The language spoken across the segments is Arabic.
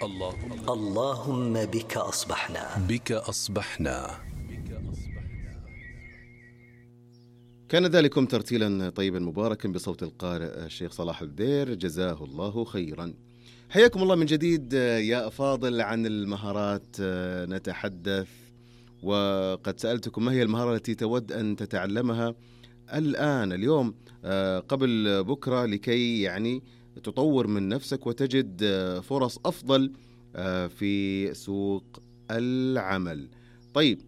اللهم بك أصبحنا. كان ذلكم ترتيلا طيبا مباركا بصوت القارئ الشيخ صلاح الدير، جزاه الله خيرا. حياكم الله من جديد يا أفاضل. عن المهارات نتحدث، وقد سألتكم ما هي المهارة التي تود أن تتعلمها اليوم قبل بكرة، لكي يعني تطور من نفسك وتجد فرص أفضل في سوق العمل. طيب،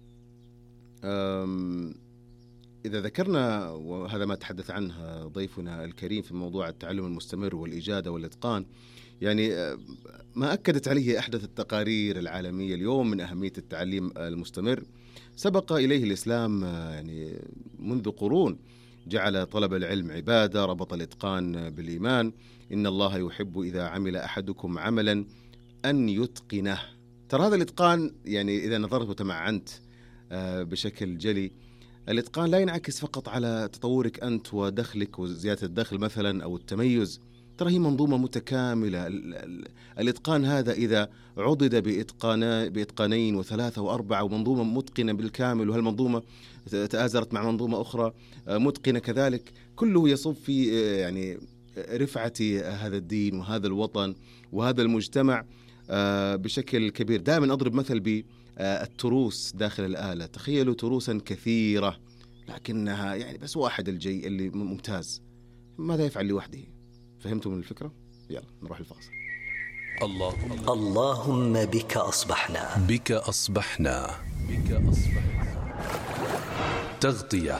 إذا ذكرنا، وهذا ما تحدث عنه ضيفنا الكريم في موضوع التعلم المستمر والإجادة والإتقان، يعني ما أكدت عليه أحدث التقارير العالمية اليوم من أهمية التعليم المستمر. سبق إليه الإسلام يعني منذ قرون، جعل طلب العلم عبادة، ربط الإتقان بالإيمان. إن الله يحب إذا عمل أحدكم عملا أن يتقنه. ترى هذا الإتقان، يعني إذا نظرت وتمعنت بشكل جلي، الإتقان لا ينعكس فقط على تطورك أنت ودخلك وزيادة الدخل مثلا أو التميز. ترى هي منظومة متكاملة. الإتقان هذا إذا عضد بإتقانين وثلاثة وأربعة ومنظومة متقنة بالكامل، وهالمنظومة تآزرت مع منظومة أخرى متقنة كذلك، كله يصب في يعني رفعة هذا الدين وهذا الوطن وهذا المجتمع بشكل كبير. دائما أضرب مثل بالتروس داخل الآلة. تخيلوا تروسا كثيرة لكنها يعني بس واحد الجي اللي ممتاز، ماذا يفعل لوحده؟ فهمتم من الفكرة؟ يلا نروح الفاصل. اللهم بك أصبحنا. تغطية.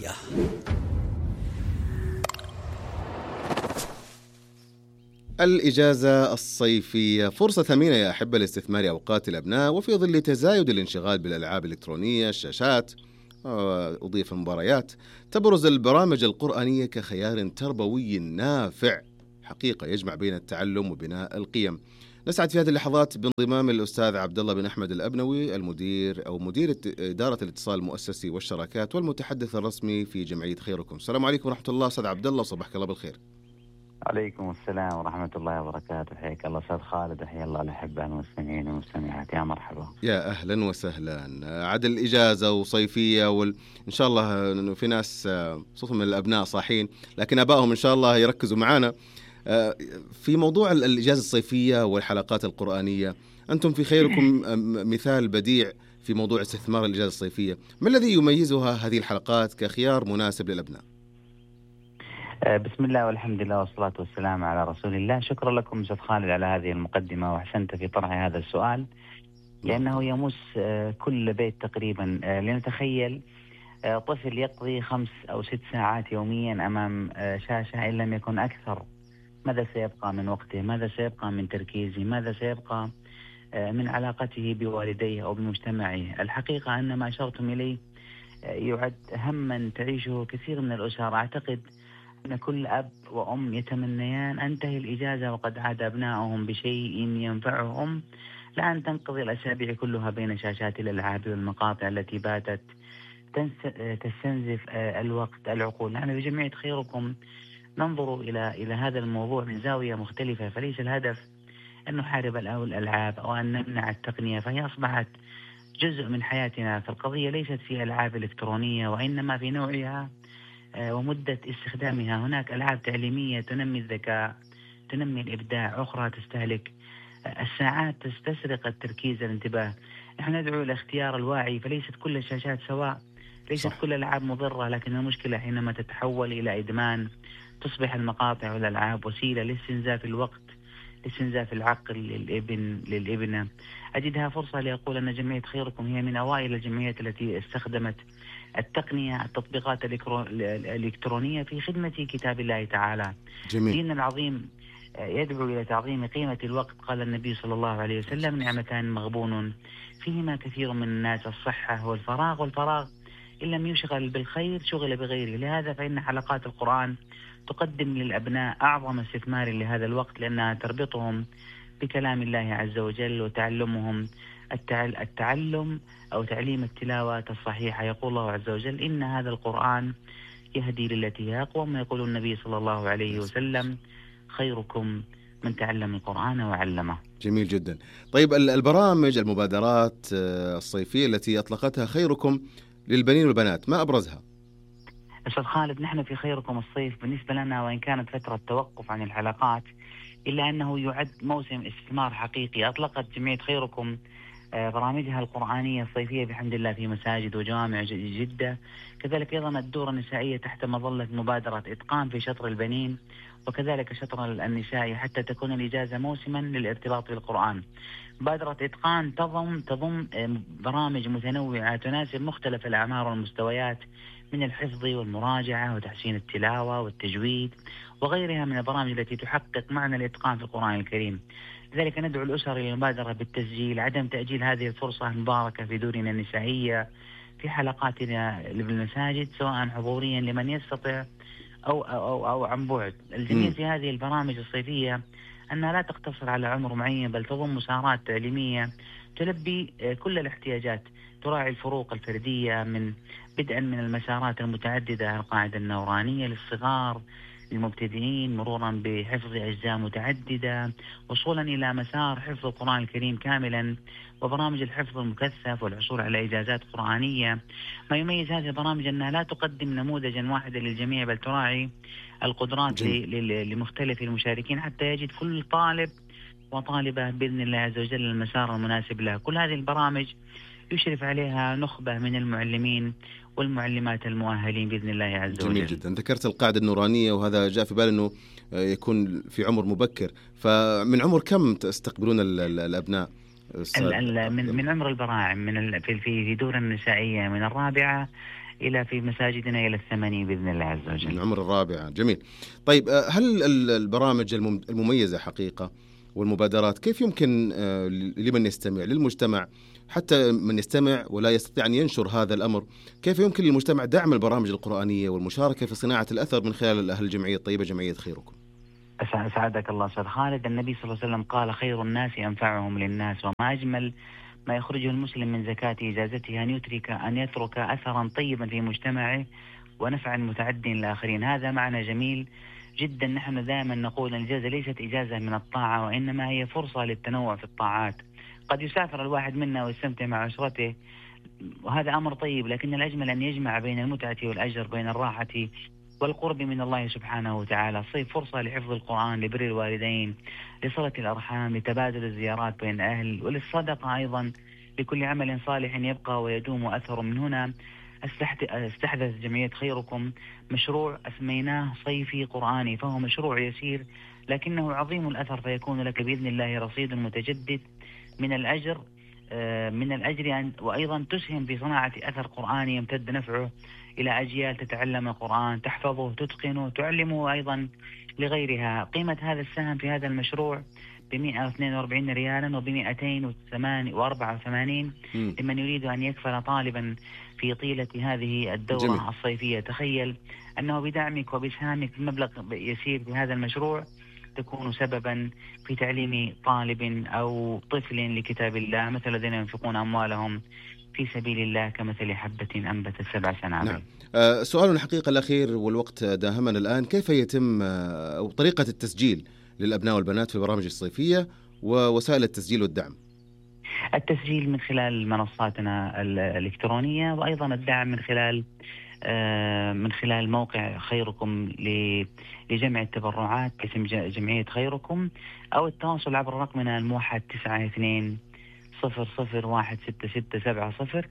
الإجازة الصيفية فرصة ثمينة يا أحبة لاستثمار أوقات الأبناء، وفي ظل تزايد الانشغال بالألعاب الإلكترونية، الشاشات، أضيف المباريات، تبرز البرامج القرآنية كخيار تربوي نافع حقيقة يجمع بين التعلم وبناء القيم. نسعد في هذه اللحظات بانضمام الأستاذ عبد الله بن أحمد الأبنوي، مدير إدارة الاتصال المؤسسي والشراكات والمتحدث الرسمي في جمعية خيركم. السلام عليكم ورحمة الله أستاذ عبد الله، صباحك الله بالخير. عليكم السلام ورحمة الله وبركاته. حياك الله أستاذ خالد، وحيا الله الأحبة المستمعين والمستمعات. يا مرحبا، يا أهلا وسهلا. عاد الإجازة وصيفية إن شاء الله في ناس صوتهم من الأبناء صاحين، لكن أبائهم إن شاء الله يركزوا معنا في موضوع الإجازة الصيفية والحلقات القرآنية. أنتم في خيركم مثال بديع في موضوع استثمار الإجازة الصيفية. ما الذي يميزها هذه الحلقات كخيار مناسب للأبناء؟ بسم الله والحمد لله والصلاة والسلام على رسول الله. شكرا لكم أستاذ خالد على هذه المقدمة، وأحسنت في طرح هذا السؤال لأنه يمس كل بيت تقريبا. لنتخيل طفل يقضي 5 أو 6 ساعات يوميا أمام شاشة إن لم يكن أكثر. ماذا سيبقى من وقته؟ ماذا سيبقى من تركيزه؟ ماذا سيبقى من علاقته بوالديه أو بمجتمعه؟ الحقيقة أن ما أشرتم إليه يعد هما تعيشه كثير من الأسر. أعتقد أن كل أب وأم يتمنيان أن تنتهي الإجازة وقد عاد أبنائهم بشيء ينفعهم، لا أن تنقضي الأسابيع كلها بين شاشات الألعاب والمقاطع التي باتت تستنزف الوقت العقول. نحن في جمعية خيركم ننظر إلى هذا الموضوع من زاوية مختلفة، فليس الهدف أن نحارب الألعاب أو أن نمنع التقنية، فهي أصبحت جزء من حياتنا. فالقضية ليست في ألعاب إلكترونية وإنما في نوعها ومدة استخدامها. هناك ألعاب تعليمية تنمي الذكاء، تنمي الإبداع، أخرى تستهلك الساعات تستسرق التركيز الانتباه. نحن ندعو إلى اختيار الواعي، فليست كل الشاشات سواء، ليست كل الألعاب مضرة، لكن المشكلة حينما تتحول إلى إدمان تصبح المقاطع والألعاب وسيلة لاستنزاف الوقت، لاستنزاف العقل للابنة. أجدها فرصة لأقول أن جمعية خيركم هي من أوائل الجمعيات التي استخدمت التقنية، التطبيقات الإلكترونية في خدمة كتاب الله تعالى. جميل. دين العظيم يدعو إلى تعظيم قيمة الوقت. قال النبي صلى الله عليه وسلم: نعمتان مغبون فيهما كثير من الناس، الصحة والفراغ، والفراغ إن لم يشغل بالخير شغل بغيره. لهذا فإن حلقات القرآن تقدم للأبناء أعظم استثمار لهذا الوقت، لأنها تربطهم بكلام الله عز وجل وتعلمهم التعلم أو تعليم التلاوة الصحيحة. يقول الله عز وجل: إن هذا القرآن يهدي للتي هي أقوم. يقول النبي صلى الله عليه وسلم: خيركم من تعلم القرآن وعلمه. جميل جدا. طيب البرامج المبادرات الصيفية التي أطلقتها خيركم للبنين والبنات ما أبرزها؟ أستاذ خالد، نحن في خيركم الصيف بالنسبة لنا وإن كانت فترة توقف عن الحلقات إلا أنه يعد موسم استثمار حقيقي. أطلقت جمعية خيركم برامجها القرآنية الصيفية بحمد الله في مساجد وجوامع جدة. كذلك أيضا الدورة النسائية تحت مظلة مبادرة إتقان في شطر البنين، وكذلك شطر النسائي حتى تكون الإجازة موسما للارتباط بالقرآن. مبادرة إتقان تضم برامج متنوعة تناسب مختلف الأعمار والمستويات، من الحفظ والمراجعة وتحسين التلاوة والتجويد وغيرها من البرامج التي تحقق معنى الإتقان في القرآن الكريم. لذلك ندعو الأسر إلى المبادرة بالتسجيل، عدم تأجيل هذه الفرصة المباركة في دورنا النسائية في حلقاتنا بالمساجد سواء حضوريا لمن يستطيع أو عن بعد. الجميل في هذه البرامج الصيفية أنها لا تقتصر على عمر معين، بل تضم مسارات تعليمية تلبي كل الاحتياجات، تراعي الفروق الفردية من بدءا من المسارات المتعددة، القاعدة النورانية للصغار للمبتدئين مرورا بحفظ أجزاء متعددة وصولا إلى مسار حفظ القرآن الكريم كاملا وبرامج الحفظ المكثف والحصول على إجازات قرآنية. ما يميز هذه البرامج أنها لا تقدم نموذجا واحدا للجميع، بل تراعي القدرات لمختلف المشاركين حتى يجد كل طالب وطالبة بإذن الله عز وجل المسار المناسب له. كل هذه البرامج يشرف عليها نخبة من المعلمين والمعلمات المؤهلين بإذن الله عز وجل. جميل جدا. ذكرت القاعدة النورانية وهذا جاء في بالي أنه يكون في عمر مبكر، فمن عمر كم تستقبلون الأبناء؟ من عمر البراعم في دور النسائية من 4 إلى في مساجدنا إلى 8 بإذن الله عز وجل. من عمر 4. جميل. طيب هل البرامج المميزة حقيقة والمبادرات كيف يمكن لمن يستمع للمجتمع، حتى من يستمع ولا يستطيع أن ينشر هذا الأمر، كيف يمكن للمجتمع دعم البرامج القرآنية والمشاركة في صناعة الأثر من خلال أهل الجمعية الطيبة جمعية خيركم؟ أسعدك الله أستاذ خالد. النبي صلى الله عليه وسلم قال: خير الناس أنفعهم للناس. وما أجمل ما يخرجه المسلم من زكاة إجازته أن يترك أثرا طيبا في مجتمعه ونفعا متعديا للآخرين. هذا معنى جميل جدا. نحن دائما نقول أن الإجازة ليست إجازة من الطاعة، وإنما هي فرصة للتنوع في الطاعات. قد يسافر الواحد منا ويستمتع مع أسرته وهذا أمر طيب، لكن الأجمل أن يجمع بين المتعة والأجر، بين الراحة والقرب من الله سبحانه وتعالى. الصيف فرصة لحفظ القرآن، لبر الوالدين، لصلة الأرحام، لتبادل الزيارات بين الأهل، وللصدقة أيضا، لكل عمل صالح يبقى ويدوم أثر. من هنا استحدث جمعية خيركم مشروع أسميناه صيفي قرآني، فهو مشروع يسير لكنه عظيم الأثر، فيكون لك بإذن الله رصيد متجدد من الأجر وأيضا تسهم في صناعة أثر قرآني يمتد نفعه إلى أجيال تتعلم القرآن، تحفظه، تتقنه، تعلمه أيضا لغيرها. قيمة هذا السهم في هذا المشروع ب142 ريالا و284 لمن يريد أن يكفل طالبا في طيلة هذه الدورة جميل. الصيفية. تخيل أنه بدعمك وبسهامك بمبلغ يسير في هذا المشروع تكون سببا في تعليم طالب أو طفل لكتاب الله، مثل الذين ينفقون أموالهم في سبيل الله كمثل حبة أنبتت 7 سنابل. نعم. سؤال الحقيقة الأخير والوقت داهمنا الآن، كيف يتم أو طريقة التسجيل للأبناء والبنات في البرامج الصيفية ووسائل التسجيل والدعم؟ التسجيل من خلال منصاتنا الإلكترونية، وأيضا الدعم من خلال موقع خيركم لجمع التبرعات باسم جمعية خيركم، أو التواصل عبر رقمنا الموحد 92001667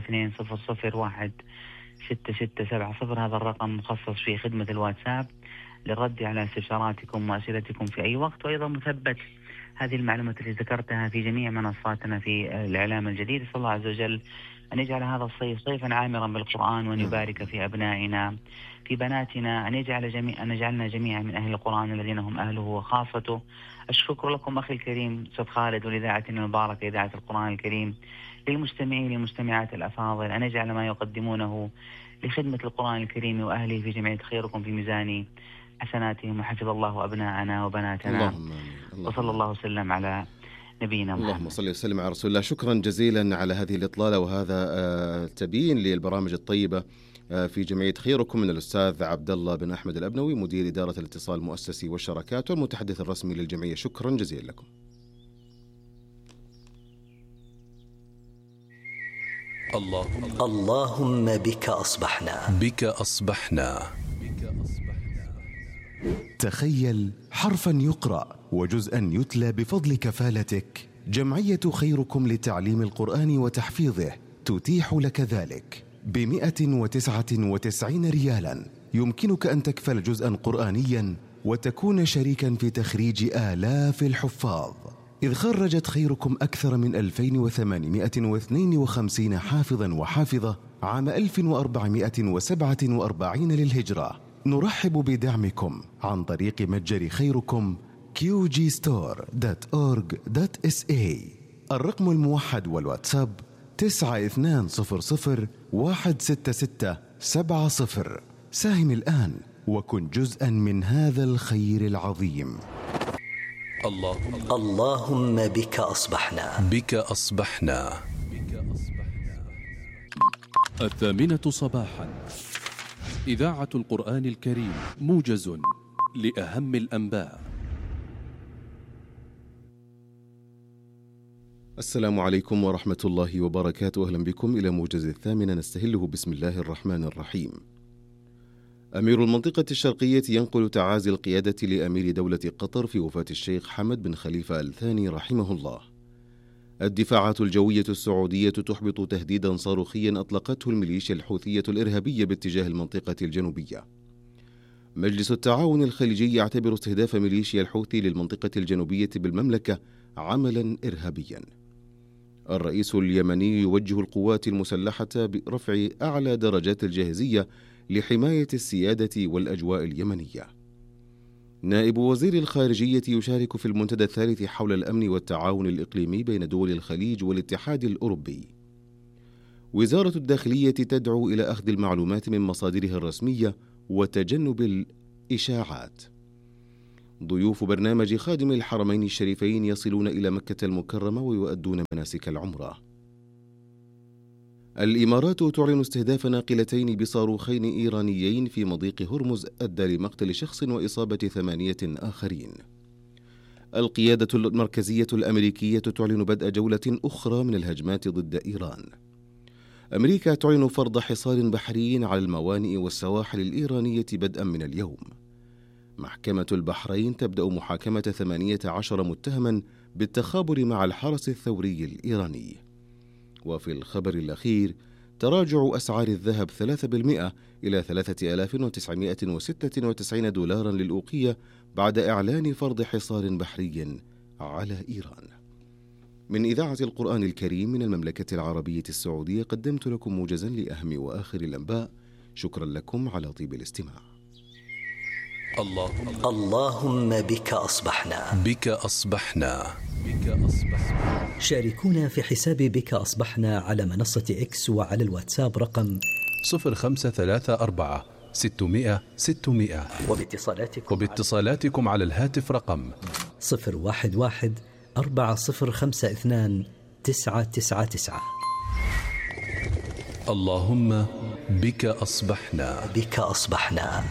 92001667. هذا الرقم مخصص في خدمة الواتساب للرد على استفساراتكم وأسئلتكم في أي وقت، وأيضا مثبت هذه المعلومات التي ذكرتها في جميع منصاتنا في الإعلام الجديد. صلى الله عز وجل أن يجعل هذا الصيف صيفا عامرا بالقرآن، وأن يبارك في أبنائنا في بناتنا، أن يجعلنا جميعا من أهل القرآن الذين هم أهله وخاصته. الشكر لكم أخي الكريم أستاذ خالد ولإذاعتنا المباركة إذاعة القرآن الكريم، للمستمعين للمستمعات الأفاضل، أن يجعل ما يقدمونه لخدمة القرآن الكريم وأهله في جمعية خيركم في ميزان حسناتهم، وحفظ الله أبناءنا وبناتنا. وصلى الله وسلم على نبينا محمد. اللهم صل وسلم على رسول الله. شكرا جزيلا على هذه الإطلالة وهذا التبيين للبرامج الطيبة في جمعية خيركم من الأستاذ عبد الله بن أحمد الأبنوي، مدير إدارة الاتصال المؤسسي والشراكات والمتحدث الرسمي للجمعية. شكرا جزيلا لكم. اللهم بك أصبحنا. بك أصبحنا. تخيل حرفا يقرأ وجزءا يتلى بفضل كفالتك. جمعية خيركم لتعليم القرآن وتحفيظه تتيح لك ذلك ب199 ريالا. يمكنك أن تكفل جزءا قرآنيا وتكون شريكا في تخريج آلاف الحفاظ، إذ خرجت خيركم أكثر من 2852 حافظا وحافظة عام 1447 للهجرة. نرحب بدعمكم عن طريق متجر خيركم qgstore.org.sa. الرقم الموحد والواتساب 9200166770. ساهم الآن وكن جزءا من هذا الخير العظيم. اللهم بك أصبحنا. بك أصبحنا. 8:00 صباحا، إذاعة القرآن الكريم، موجز لأهم الأنباء. السلام عليكم ورحمة الله وبركاته. أهلا بكم إلى موجز 8 نستهله بسم الله الرحمن الرحيم. أمير المنطقة الشرقية ينقل تعازي القيادة لأمير دولة قطر في وفاة الشيخ حمد بن خليفة الثاني رحمه الله. الدفاعات الجوية السعودية تحبط تهديدا صاروخيا أطلقته الميليشيا الحوثية الإرهابية باتجاه المنطقة الجنوبية. مجلس التعاون الخليجي يعتبر استهداف ميليشيا الحوثي للمنطقة الجنوبية بالمملكة عملا إرهابيا. الرئيس اليمني يوجه القوات المسلحة برفع أعلى درجات الجاهزية لحماية السيادة والأجواء اليمنية. نائب وزير الخارجية يشارك في المنتدى الثالث حول الأمن والتعاون الإقليمي بين دول الخليج والاتحاد الأوروبي. وزارة الداخلية تدعو إلى أخذ المعلومات من مصادرها الرسمية وتجنب الإشاعات. ضيوف برنامج خادم الحرمين الشريفين يصلون إلى مكة المكرمة ويؤدون مناسك العمرة. الإمارات تعلن استهداف ناقلتين بصاروخين إيرانيين في مضيق هرمز أدى لمقتل شخص وإصابة 8 آخرين. القيادة المركزية الأمريكية تعلن بدء جولة أخرى من الهجمات ضد إيران. أمريكا تعلن فرض حصار بحري على الموانئ والسواحل الإيرانية بدءا من اليوم. محكمة البحرين تبدأ محاكمة 18 متهما بالتخابر مع الحرس الثوري الإيراني. وفي الخبر الأخير، تراجع أسعار الذهب 3% إلى 3996 دولارا للأوقية بعد إعلان فرض حصار بحري على إيران. من إذاعة القرآن الكريم من المملكة العربية السعودية قدمت لكم موجزا لأهم وآخر الأنباء. شكرا لكم على طيب الاستماع. اللهم بك أصبحنا. بك أصبحنا. بك أصبحنا. شاركونا في حساب بك أصبحنا على منصة إكس وعلى الواتساب رقم 0534 600 600. وباتصالاتكم على الهاتف رقم 011 4052 999. اللهم بك أصبحنا. بك أصبحنا.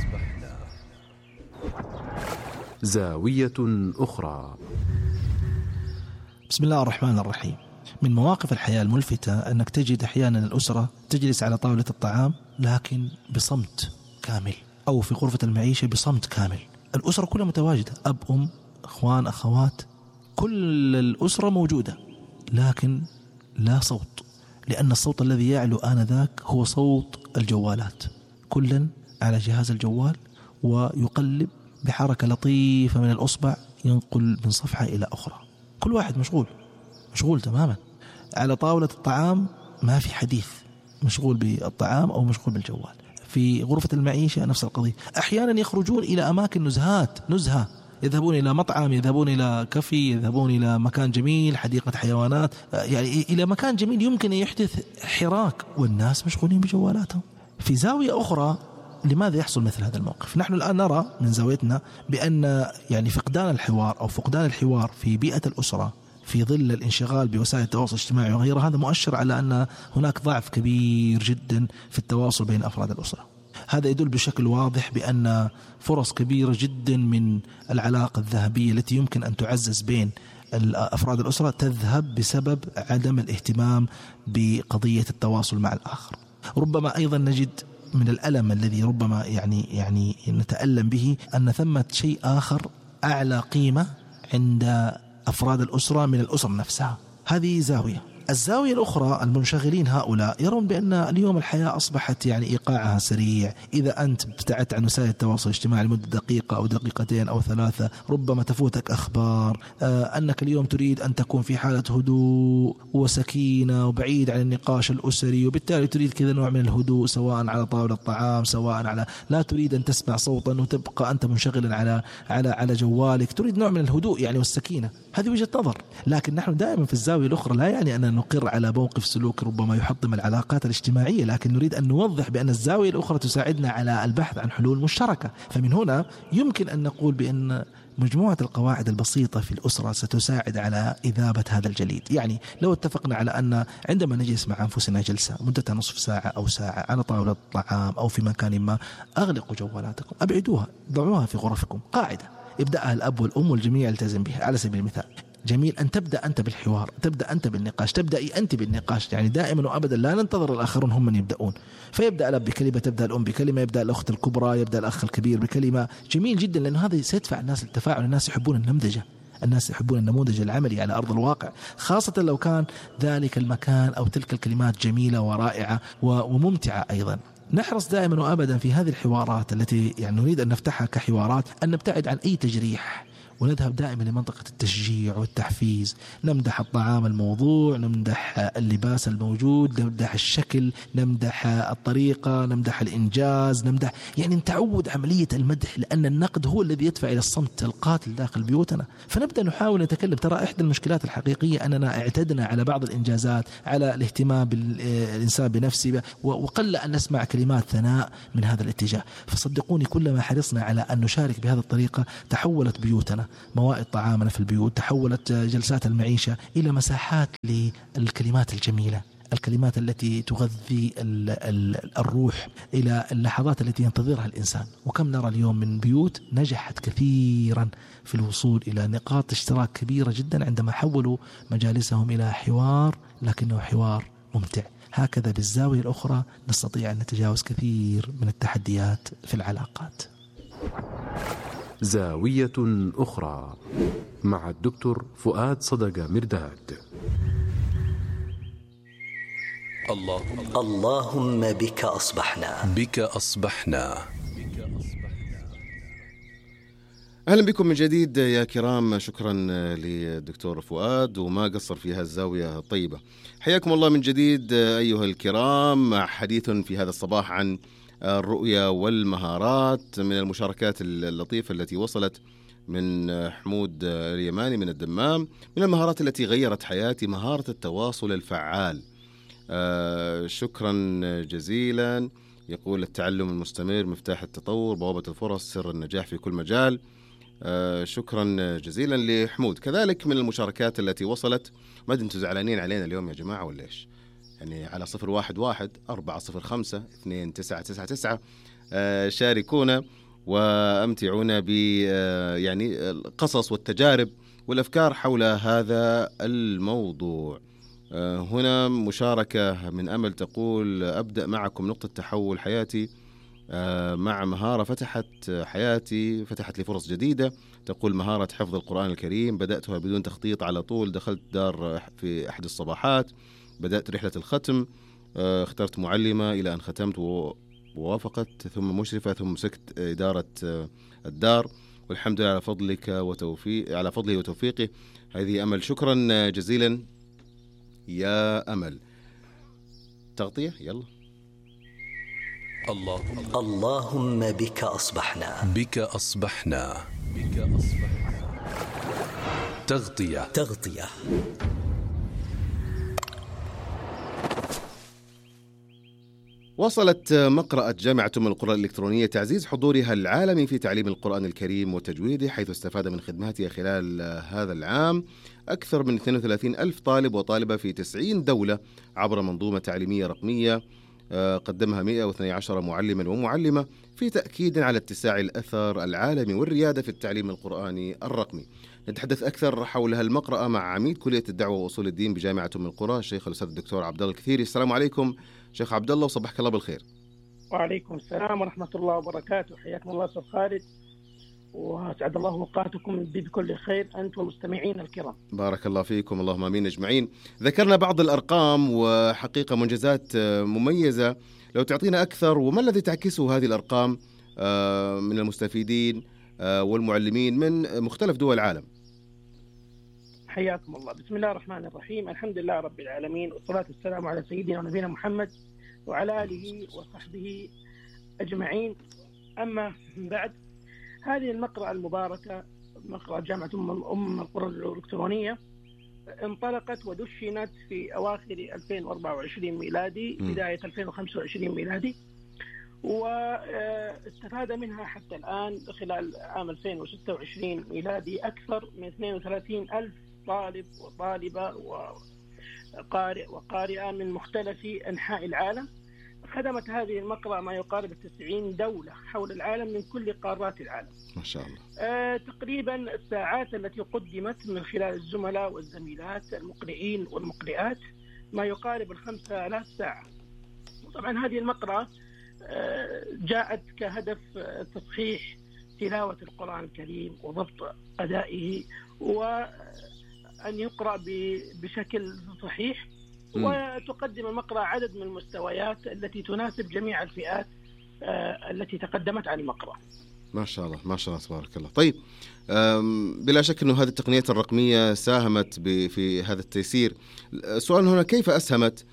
زاوية أخرى. بسم الله الرحمن الرحيم. من مواقف الحياة الملفتة أنك تجد أحيانا الأسرة تجلس على طاولة الطعام لكن بصمت كامل، أو في غرفة المعيشة بصمت كامل. الأسرة كلها متواجدة، أب أم أخوان أخوات، كل الأسرة موجودة، لكن لا صوت، لأن الصوت الذي يعلو آنذاك هو صوت الجوالات. كل على جهاز الجوال ويقلب بحركة لطيفة من الأصبع، ينقل من صفحة إلى أخرى. كل واحد مشغول تماما. على طاولة الطعام ما في حديث، مشغول بالطعام أو مشغول بالجوال. في غرفة المعيشة نفس القضية. أحيانا يخرجون إلى أماكن نزهة، يذهبون إلى مطعم، يذهبون إلى كافي، يذهبون إلى مكان جميل، حديقة حيوانات، يعني إلى مكان جميل يمكن أن يحدث حراك، والناس مشغولين بجوالاتهم. في زاوية أخرى، لماذا يحصل مثل هذا الموقف؟ نحن الآن نرى من زاويتنا بأن يعني فقدان الحوار في بيئة الأسرة في ظل الانشغال بوسائل التواصل الاجتماعي وغيرها، هذا مؤشر على أن هناك ضعف كبير جدا في التواصل بين أفراد الأسرة. هذا يدل بشكل واضح بأن فرص كبيرة جدا من العلاقة الذهبية التي يمكن أن تعزز بين أفراد الأسرة تذهب بسبب عدم الاهتمام بقضية التواصل مع الآخر. ربما أيضا نجد من الألم الذي ربما يعني نتألم به أن ثمة شيء آخر أعلى قيمة عند أفراد الأسرة من الأسر نفسها. هذه زاوية. الزاوية الأخرى، المنشغلين هؤلاء يرون بأن اليوم الحياة أصبحت إيقاعها سريع. إذا أنت ابتعدت عن وسائل التواصل الاجتماعي لمدة دقيقة أو دقيقتين أو 3 ربما تفوتك أخبار. أنك اليوم تريد أن تكون في حالة هدوء وسكينة وبعيد عن النقاش الأسري، وبالتالي تريد كذا نوع من الهدوء سواء على طاولة الطعام، سواء على لا تريد أن تسمع صوتا وتبقى أنت منشغلا على جوالك، تريد نوع من الهدوء والسكينة. هذه وجهة نظر. لكن نحن دائما في الزاوية الأخرى لا يعني أن نقر على موقف سلوك ربما يحطم العلاقات الاجتماعية، لكن نريد أن نوضح بأن الزاوية الأخرى تساعدنا على البحث عن حلول مشتركة. فمن هنا يمكن أن نقول بأن مجموعة القواعد البسيطة في الأسرة ستساعد على إذابة هذا الجليد. لو اتفقنا على أن عندما نجلس مع أنفسنا جلسة مدتها نصف ساعة أو ساعة على طاولة الطعام أو في مكان ما، أغلقوا جوالاتكم، أبعدوها، ضعوها في غرفكم. قاعدة يبدأها الأب والأم والجميع يلتزم بها. على سبيل المثال، جميل أن تبدأ أنت بالحوار، تبدأ أنت بالنقاش، تبدأي أنت بالنقاش. دائما وأبدا لا ننتظر الآخرون هم من يبدأون. فيبدأ الأب بكلمة، تبدأ الأم بكلمة، يبدأ الأخت الكبرى، يبدأ الأخ الكبير بكلمة. جميل جدا، لأن هذا سيدفع الناس للتفاعل. الناس يحبون النمذجة، الناس يحبون النموذج العملي على أرض الواقع، خاصة لو كان ذلك المكان أو تلك الكلمات جميلة ورائعة وممتعة أيضا. نحرص دائما وأبدا في هذه الحوارات التي نريد أن نفتحها كحوارات أن نبتعد عن أي تجريح، ونذهب دائما لمنطقة التشجيع والتحفيز. نمدح الطعام الموضوع، نمدح اللباس الموجود، نمدح الشكل، نمدح الطريقة، نمدح الإنجاز، نمدح نتعود عملية المدح، لأن النقد هو الذي يدفع إلى الصمت القاتل داخل بيوتنا. فنبدأ نحاول نتكلم. ترى إحدى المشكلات الحقيقية أننا اعتدنا على بعض الإنجازات، على الاهتمام بالإنسان بنفسه، وقل أن نسمع كلمات ثناء من هذا الاتجاه. فصدقوني كلما حرصنا على أن نشارك بهذه الطريقة تحولت بيوتنا، موائد طعامنا في البيوت، تحولت جلسات المعيشة إلى مساحات للكلمات الجميلة، الكلمات التي تغذي الروح، إلى اللحظات التي ينتظرها الإنسان. وكم نرى اليوم من بيوت نجحت كثيرا في الوصول إلى نقاط اشتراك كبيرة جدا عندما حولوا مجالسهم إلى حوار، لكنه حوار ممتع. هكذا بالزاوية الأخرى نستطيع أن نتجاوز كثير من التحديات في العلاقات. زاوية أخرى مع الدكتور فؤاد صدقة مرداد. اللهم بك أصبحنا. بك أصبحنا. أهلا بكم من جديد يا كرام. شكرا للدكتور فؤاد، وما قصر في هالزاوية الطيبة. حياكم الله من جديد أيها الكرام. حديث في هذا الصباح عن الرؤية والمهارات، من المشاركات اللطيفة التي وصلت من حمود اليماني من الدمام. من المهارات التي غيرت حياتي مهارة التواصل الفعال. شكرا جزيلا. يقول التعلم المستمر مفتاح التطور، بوابة الفرص، سر النجاح في كل مجال. شكرا جزيلا لحمود. كذلك من المشاركات التي وصلت، ما أنتم زعلانين علينا اليوم يا جماعة ولا إيش؟ على 011-405-2999 شاركونا وأمتعونا ب القصص والتجارب والأفكار حول هذا الموضوع. هنا مشاركة من أمل تقول: أبدأ معكم نقطة تحول حياتي مع مهارة فتحت حياتي، فتحت لي فرص جديدة. تقول: مهارة حفظ القرآن الكريم، بدأتها بدون تخطيط، على طول دخلت دار في أحد الصباحات، بدأت رحلة الختم، اخترت معلمة إلى أن ختمت ووافقت، ثم مشرفة، ثم مسكت إدارة الدار، والحمد لله على فضلك على فضله وتوفيقه. هذه أمل. شكرا جزيلا يا أمل. تغطية يلا. اللهم بك أصبحنا. بك أصبحنا. تغطية. وصلت مقرأة جامعة أم القرى الإلكترونية تعزيز حضورها العالمي في تعليم القرآن الكريم وتجويده، حيث استفاد من خدماتها خلال هذا العام أكثر من 32 ألف طالب وطالبة في 90 دولة عبر منظومة تعليمية رقمية قدمها 112 معلما ومعلمة، في تأكيد على اتساع الأثر العالمي والريادة في التعليم القرآني الرقمي. نتحدث أكثر حول هالمقرأة مع عميد كلية الدعوة وأصول الدين بجامعة أم القرى، الشيخ الأستاذ الدكتور عبد الله الكثيري. السلام عليكم شيخ عبد الله، وصبحك الله بالخير. وعليكم السلام ورحمة الله وبركاته، حياكم الله أستاذ خالد، وأسعد الله أوقاتكم بكل خير أنتم والمستمعين الكرام. بارك الله فيكم، اللهم آمين أجمعين. ذكرنا بعض الأرقام وحقيقة منجزات مميزة، لو تعطينا أكثر، وما الذي تعكسه هذه الأرقام من المستفيدين والمعلمين من مختلف دول العالم؟ حياكم الله. بسم الله الرحمن الرحيم، الحمد لله رب العالمين، والصلاة والسلام على سيدنا ونبينا محمد وعلى آله وصحبه أجمعين. أما بعد، هذه المقرأة المباركة، مقرأة جامعة أم القرى الإلكترونية، انطلقت ودشنت في أواخر 2024 ميلادي بداية 2025 ميلادي، واستفاد منها حتى الآن خلال عام 2026 ميلادي أكثر من 32 ألف طالب وطالبة وقارئ وقارئة من مختلف أنحاء العالم. خدمت هذه المقرأة ما يقارب 90 دولة حول العالم من كل قارات العالم. ما شاء الله. تقريبا الساعات التي قدمت من خلال الزملاء والزميلات المقرئين والمقرئات ما يقارب 5000 ساعة. طبعا هذه المقرأة جاءت كهدف تصحيح تلاوة القرآن الكريم وضبط أدائه وأن يقرأ بشكل صحيح، وتقدم المقرأة عدد من المستويات التي تناسب جميع الفئات التي تقدمت عن المقرأة. ما شاء الله ما شاء الله تبارك الله. طيب، بلا شك أنه هذه التقنيات الرقمية ساهمت في هذا التيسير. السؤال هنا، كيف أسهمت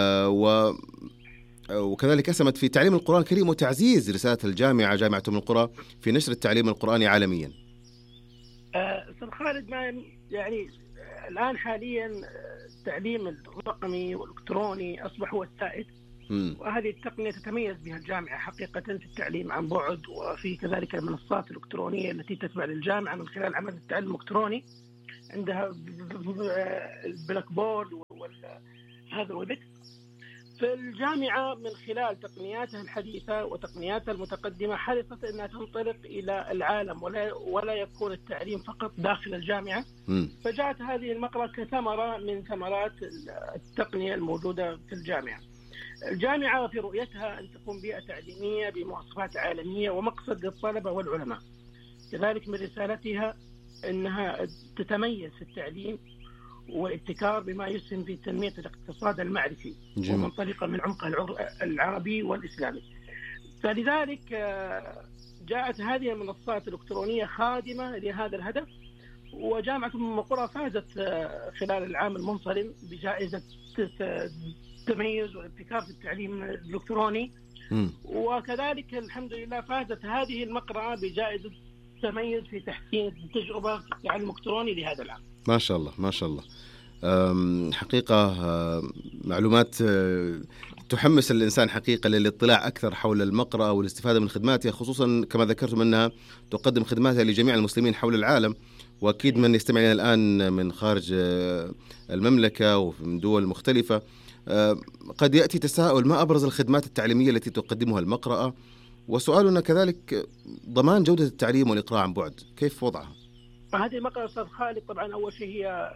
وكذلك أسهمت في تعليم القرآن الكريم وتعزيز رسالة الجامعة جامعة أم القرى في نشر التعليم القرآني عالميا؟ أستاذ خالد، يعني الآن حاليا التعليم الرقمي والإلكتروني أصبح هو السائد، وهذه التقنية تتميز بها الجامعة حقيقة في التعليم عن بعد، وفي كذلك المنصات الإلكترونية التي تتبع للجامعة من خلال عمل التعلم الإلكتروني. عندها البلاك بورد وهذا الويبت. في الجامعة من خلال تقنياتها الحديثة وتقنياتها المتقدمة حرصت أنها تنطلق إلى العالم ولا يكون التعليم فقط داخل الجامعة. فجاءت هذه المقرأة كثمرة من ثمرات التقنية الموجودة في الجامعة. الجامعة في رؤيتها أن تكون بيئة تعليمية بمواصفات عالمية ومقصد للطلبة والعلماء. كذلك من رسالتها أنها تتميز في التعليم والابتكار بما يسهم في تنمية الاقتصاد المعرفي ومنطلقا من عمق العربي والإسلامي. فلذلك جاءت هذه المنصات الإلكترونية خادمة لهذا الهدف. وجامعة أم القرى فازت خلال العام المنصرم بجائزة التميز والابتكار في التعليم الإلكتروني، وكذلك الحمد لله فازت هذه المقرأة بجائزة التميز في تحسين التجربة في التعلم الإلكتروني لهذا العام. ما شاء الله ما شاء الله. حقيقة معلومات تحمس الإنسان حقيقة للاطلاع أكثر حول المقرأة والاستفادة من خدماتها، خصوصا كما ذكرتم أنها تقدم خدماتها لجميع المسلمين حول العالم. وأكيد من يستمع لنا الآن من خارج المملكة ومن دول مختلفة قد يأتي تساؤل، ما أبرز الخدمات التعليمية التي تقدمها المقرأة؟ وسؤالنا كذلك ضمان جودة التعليم والإقراء عن بعد، كيف وضعها؟ هذه المقرأة أستاذ خالد طبعا أول شيء هي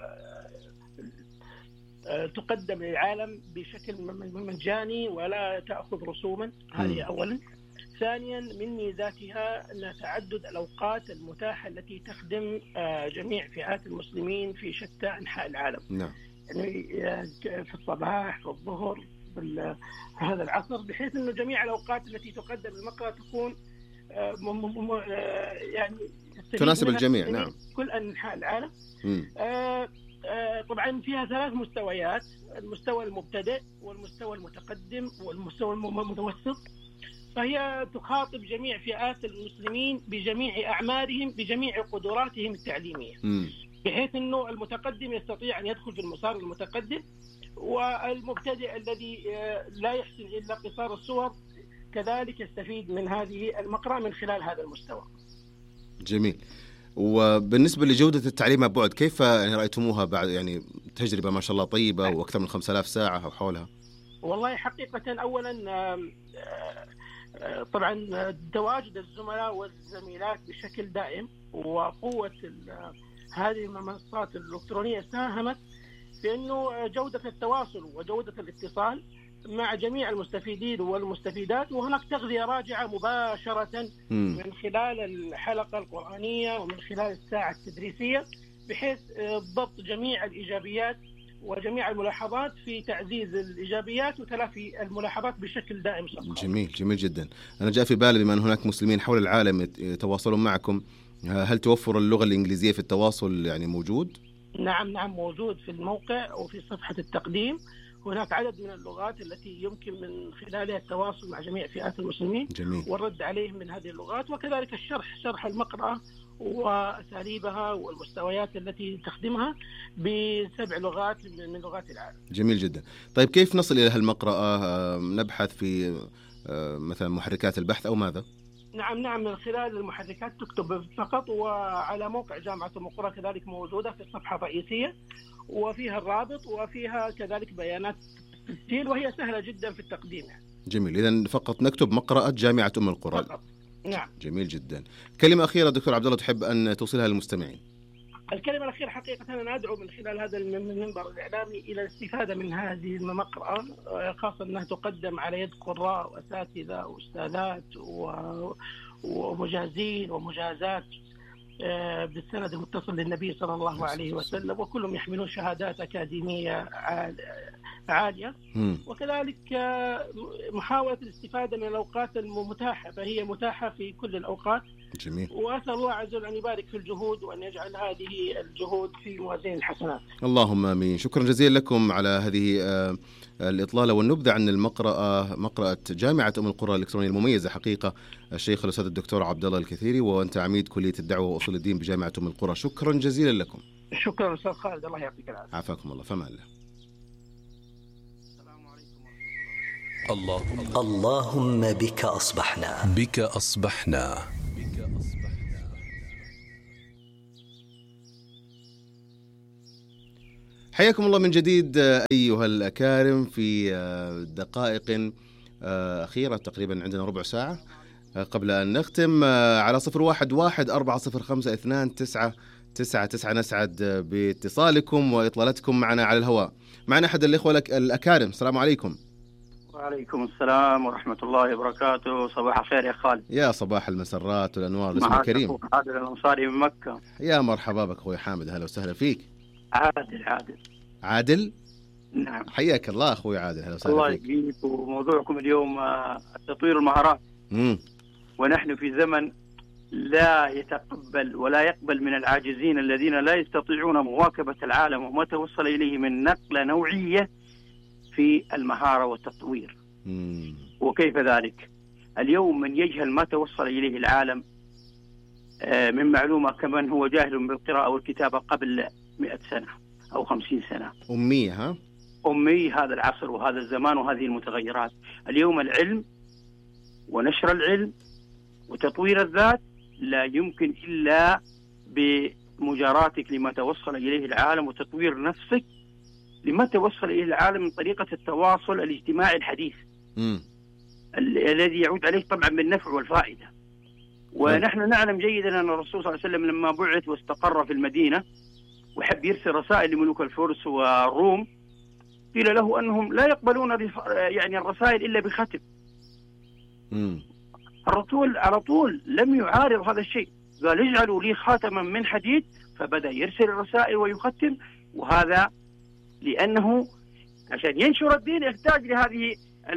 تقدم للعالم بشكل مجاني ولا تأخذ رسوما، هذه أولا. ثانيا من ميزاتها أن تعدد الأوقات المتاحة التي تخدم جميع فئات المسلمين في شتى أنحاء العالم. نعم. يعني في الصباح، في الظهر، في هذا العصر، بحيث أن جميع الأوقات التي تقدم المقرأة تكون يعني تناسب الجميع. نعم. كل أنحاء العالم. طبعا فيها 3 مستويات: المستوى المبتدئ والمستوى المتقدم والمستوى المتوسط. فهي تخاطب جميع فئات المسلمين بجميع أعمارهم بجميع قدراتهم التعليمية، بحيث بحيث أنه المتقدم يستطيع أن يدخل في المسار المتقدم، والمبتدئ الذي لا يحسن إلا قصار الصور كذلك يستفيد من هذه المقرأة من خلال هذا المستوى. جميل. وبالنسبة لجودة التعليم عن بعد كيف يعني رأيتموها بعد يعني تجربة ما شاء الله طيبة وأكثر من 5000 ساعة أو حولها؟ والله حقيقة أولا طبعا تواجد الزملاء والزميلات بشكل دائم وقوة هذه المنصات الإلكترونية ساهمت في أنه جودة التواصل وجودة الاتصال مع جميع المستفيدين والمستفيدات، وهناك تغذية راجعة مباشرة من خلال الحلقة القرآنية ومن خلال الساعة التدريسية، بحيث ضبط جميع الإيجابيات وجميع الملاحظات في تعزيز الإيجابيات وتلافي الملاحظات بشكل دائم. جميل جميل جدا. أنا جاء في بالي بما أن هناك مسلمين حول العالم يتواصلون معكم، هل توفر اللغة الإنجليزية في التواصل يعني موجود؟ نعم موجود في الموقع وفي صفحة التقديم. هناك عدد من اللغات التي يمكن من خلالها التواصل مع جميع فئات المسلمين. جميل. والرد عليهم من هذه اللغات، وكذلك شرح المقرأة وأساليبها والمستويات التي تخدمها ب7 لغات من لغات العالم. جميل جدا. طيب كيف نصل إلى هالمقرأة؟ نبحث في مثلا محركات البحث أو ماذا؟ نعم من خلال المحركات تكتب فقط، وعلى موقع جامعة أم القرى كذلك موجودة في الصفحة الرئيسية وفيها الرابط وفيها كذلك بيانات التسجيل، وهي سهلة جدا في التقديم. جميل. إذن فقط نكتب مقرأة جامعة أم القرى فقط. نعم. جميل جداا. كلمة أخيرة دكتور عبد الله تحب أن توصلها للمستمعين؟ الكلمة الأخيرة حقيقة أنا أدعو من خلال هذا المنبر الإعلامي إلى الاستفادة من هذه المقرأة، خاصة أنها تقدم على يد قراء وأساتذة وأستاذات ومجازين ومجازات بالسند المتصل للنبي صلى الله عليه وسلم، وكلهم يحملون شهادات أكاديمية عالية، وكذلك محاولة الاستفادة من الأوقات المتاحة، فهي متاحة في كل الأوقات. جميل. وأسأل الله عز وجل أن يبارك في الجهود وأن يجعل هذه الجهود في موازين الحسنات. اللهم آمين. شكرا جزيلا لكم على هذه الإطلالة والنبذة عن مقرأة جامعة أم القرى الإلكترونية المميزة حقيقة، الشيخ الأستاذ الدكتور عبد الله الكثيري، وأنت عميد كلية الدعوة وأصول الدين بجامعة أم القرى. شكرا جزيلا لكم. شكرا أستاذ خالد، الله يعطيك العافية. عافاكم الله. فما الله. اللهم بك أصبحنا. بك أصبحنا. حياكم الله من جديد أيها الأكارم في دقائق أخيرة، تقريبا عندنا ربع ساعة قبل أن نختم. على 0114052999 نسعد باتصالكم وإطلالتكم معنا على الهواء. معنا أحد الإخوة الأكارم. السلام عليكم. وعليكم السلام ورحمة الله وبركاته. صباح الخير يا خالد. يا صباح المسرات والأنوار. الاسم الكريم عادل الأنصاري من مكة. يا مرحبا بك أخوي حامد، هلا وسهلا فيك. عادل. نعم حياك الله أخوي عادل، هلا وسهلا فيك. الله يجزيك. وموضوعكم اليوم تطوير المهارات. ونحن في زمن لا يتقبل ولا يقبل من العاجزين الذين لا يستطيعون مواكبة العالم وما توصل إليه من نقلة نوعية في المهارة والتطوير. وكيف ذلك؟ اليوم من يجهل ما توصل إليه العالم من معلومة كمن هو جاهل بالقراءة والكتابة قبل 100 سنة أو 50 سنة. أمية. ها؟ أمي هذا العصر وهذا الزمان وهذه المتغيرات. اليوم العلم ونشر العلم وتطوير الذات لا يمكن إلا بمجاراتك لما توصل إليه العالم، وتطوير نفسك لما توصل إليه العالم من طريقة التواصل الاجتماعي الحديث الذي يعود عليه طبعا بالنفع والفائدة. ونحن نعلم جيدا أن الرسول صلى الله عليه وسلم لما بعث واستقر في المدينة وحب يرسل رسائل لملوك الفرس والروم، قيل له أنهم لا يقبلون يعني الرسائل إلا بختم. الرسول على طول لم يعارض هذا الشيء، قال اجعلوا لي خاتما من حديد، فبدأ يرسل الرسائل ويختم. وهذا لأنه عشان ينشر الدين يحتاج لهذه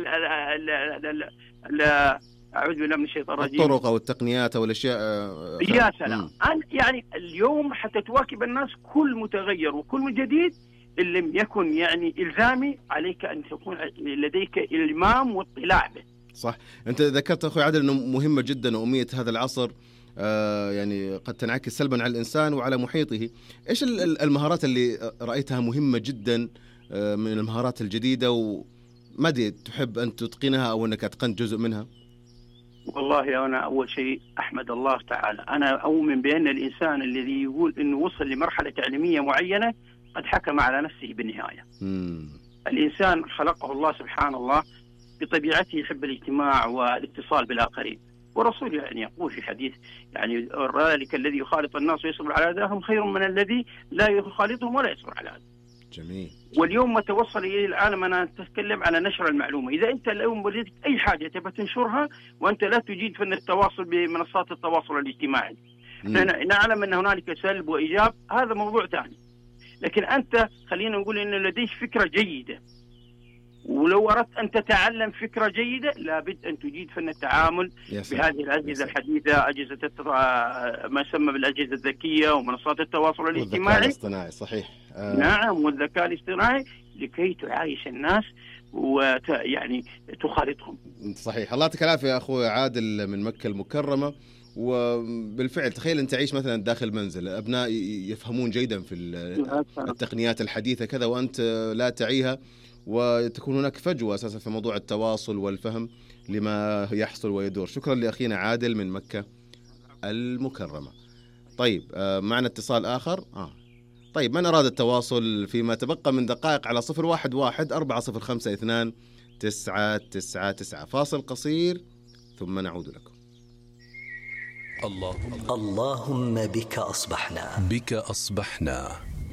أعوذ بالله من الشيطان الرجيم الطرق أو التقنيات أو الأشياء. يا سلام. يعني اليوم حتى تواكب الناس كل متغير وكل جديد إن لم يكن يعني إلزامي، عليك أن تكون لديك إلمام واطلاع به. صح. أنت ذكرت أخوي عادل أنه مهمة جدا وأمية هذا العصر يعني قد تنعكس سلبا على الإنسان وعلى محيطه. إيش المهارات اللي رأيتها مهمة جدا من المهارات الجديدة، وما تحب أن تتقنها أو أنك أتقنت جزء منها؟ والله أنا أول شيء أحمد الله تعالى. أنا أؤمن بأن الإنسان الذي يقول أنه وصل لمرحلة تعليمية معينة قد حكم على نفسه بالنهاية. الإنسان خلقه الله سبحانه الله بطبيعته يحب الاجتماع والاتصال بالآخرين، ورسول يعني يقول في حديث يعني ذلك الذي يخالط الناس ويصبر على أذاهم خير من الذي لا يخالطهم ولا يصبر على أذاهم. جميل. واليوم ما توصل إلى العالم أنا أتكلم على نشر المعلومة. إذا أنت اليوم ولدت أي حاجة تبى تنشرها وأنت لا تجيد فن التواصل بمنصات التواصل الاجتماعي، نعلم أن هنالك سلب وإيجاب، هذا موضوع ثاني. لكن أنت خلينا نقول أن لديك فكرة جيدة، ولو أردت أن تتعلم فكرة جيدة لابد أن تجيد فن التعامل بهذه الأجهزة الحديثة، أجهزة ما يسمى بالأجهزة الذكية ومنصات التواصل الاجتماعي والذكاء الاصطناعي. صحيح. نعم، والذكاء الاصطناعي لكي تعايش الناس ويعني تخالطهم. صحيح. الله يعطيك العافية يا أخوي عادل من مكة المكرمة. وبالفعل تخيل أن تعيش مثلا داخل منزل، أبناء يفهمون جيدا في التقنيات الحديثة كذا وأنت لا تعيها، وتكون هناك فجوة أساسا في موضوع التواصل والفهم لما يحصل ويدور. شكرا لأخينا عادل من مكة المكرمة. طيب معنا اتصال آخر. طيب من أراد التواصل فيما تبقى من دقائق على 011-405-2999. فاصل قصير ثم نعود لكم. اللهم بك أصبحنا. بك أصبحنا.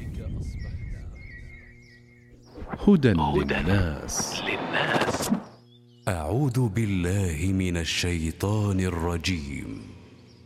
هدى للناس. أعوذ بالله من الشيطان الرجيم.